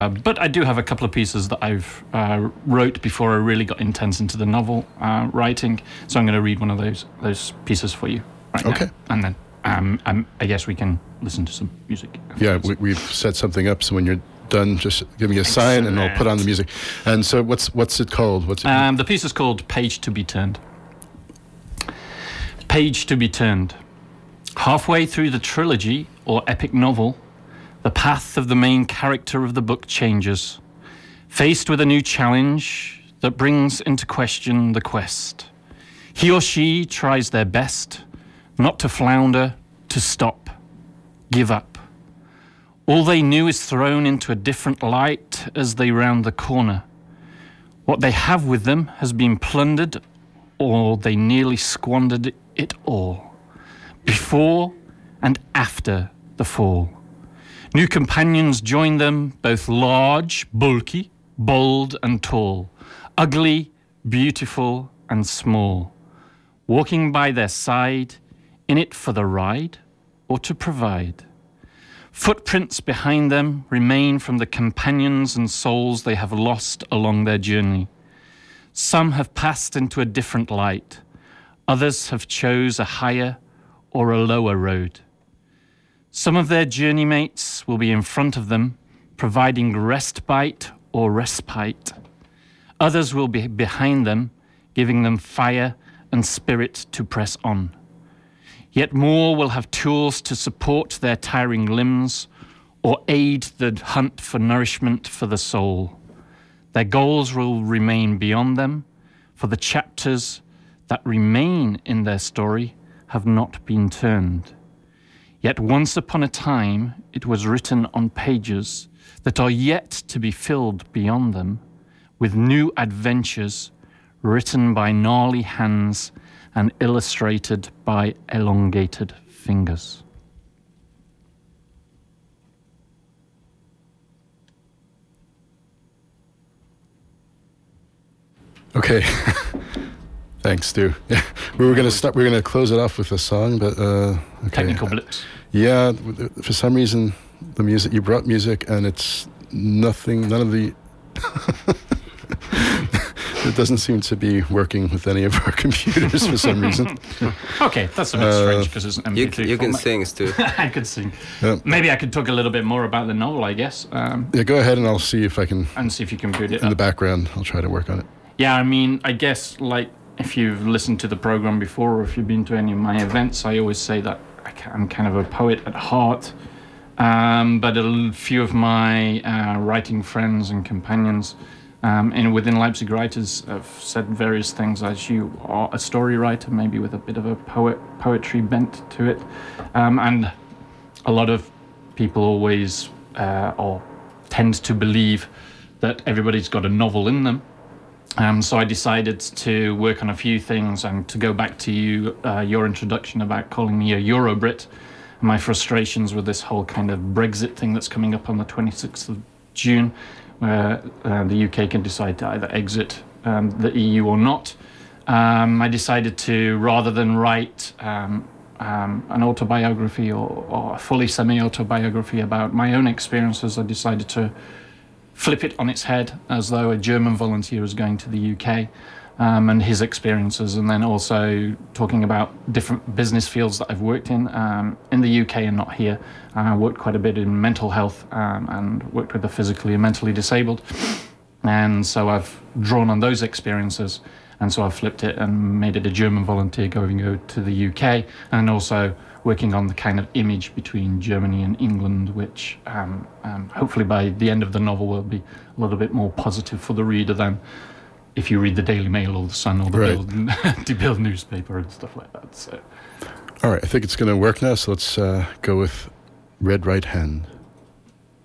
But I do have a couple of pieces that I've wrote before I really got intense into the novel writing. So I'm going to read one of those pieces for you right now. And then I guess we can listen to some music. Yeah, we've set something up, so when you're done, just give me a sign and I'll put on the music. And so what's it called? The piece is called Page to be Turned. Page to be turned. Halfway through the trilogy or epic novel, the path of the main character of the book changes, faced with a new challenge that brings into question the quest. He or she tries their best, not to flounder, to stop, give up. All they knew is thrown into a different light as they round the corner. What they have with them has been plundered, or they nearly squandered it all, before and after the fall. New companions join them, both large, bulky, bold and tall, ugly, beautiful and small, walking by their side, in it for the ride or to provide. Footprints behind them remain from the companions and souls they have lost along their journey. Some have passed into a different light. Others have chose a higher or a lower road. Some of their journey mates will be in front of them, providing respite or respite. Others will be behind them, giving them fire and spirit to press on. Yet more will have tools to support their tiring limbs or aid the hunt for nourishment for the soul. Their goals will remain beyond them, for the chapters that remain in their story have not been turned. Yet once upon a time, it was written on pages that are yet to be filled beyond them with new adventures written by gnarly hands and illustrated by elongated fingers. Okay. Thanks, Stu. We were going to close it off with a song, but okay. Technical blips. Yeah, for some reason, the music, you brought music and it's none of the, it doesn't seem to be working with any of our computers for some reason. Okay, that's a bit strange because it's an MP3 You can sing, Stu. I could sing. Maybe I could talk a little bit more about the novel, I guess. Yeah, go ahead and I'll see if I can. And see if you can boot it in up. The background, I'll try to work on it. Yeah, I mean, I guess like if you've listened to the program before or if you've been to any of my events, I always say that I'm kind of a poet at heart. But a few of my writing friends and companions within Leipzig Writers have said various things, as you are a story writer, maybe with a bit of a poetry bent to it. And a lot of people always or tend to believe that everybody's got a novel in them. So I decided to work on a few things and to go back to your introduction about calling me a Eurobrit, and my frustrations with this whole kind of Brexit thing that's coming up on the 26th of June, where the UK can decide to either exit the EU or not. I decided to, rather than write an autobiography or a fully semi-autobiography about my own experiences, I decided to flip it on its head as though a German volunteer is going to the UK and his experiences, and then also talking about different business fields that I've worked in the UK and not here. I worked quite a bit in mental health and worked with the physically and mentally disabled, and so I've drawn on those experiences, and so I've flipped it and made it a German volunteer going to the UK, and also working on the kind of image between Germany and England, which hopefully by the end of the novel will be a little bit more positive for the reader than if you read the Daily Mail or the Sun or the Bild newspaper and stuff like that. So. All right, I think it's going to work now, so let's go with Red Right Hand.